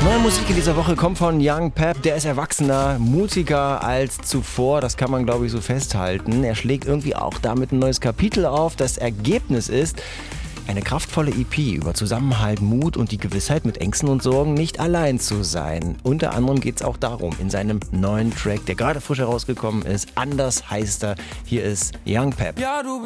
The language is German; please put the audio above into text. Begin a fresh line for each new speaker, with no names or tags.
Neue Musik in dieser Woche kommt von Young Pep. Der ist erwachsener, mutiger als zuvor. Das kann man, glaube ich, so festhalten. Er schlägt irgendwie auch damit ein neues Kapitel auf. Das Ergebnis ist eine kraftvolle EP über Zusammenhalt, Mut und die Gewissheit, mit Ängsten und Sorgen nicht allein zu sein. Unter anderem geht es auch darum in seinem neuen Track, der gerade frisch herausgekommen ist. Anders heißt er. Hier ist Young Pep.
Ja,